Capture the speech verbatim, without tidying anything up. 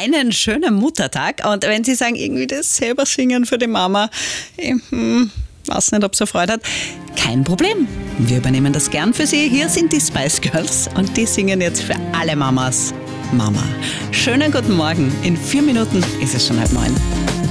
einen schönen Muttertag. Und wenn Sie sagen, irgendwie das selber singen für die Mama, ich hm, weiß nicht, ob sie Freude hat, kein Problem. Wir übernehmen das gern für Sie. Hier sind die Spice Girls und die singen jetzt für alle Mamas Mama. Schönen guten Morgen. In vier Minuten ist es schon halb neun.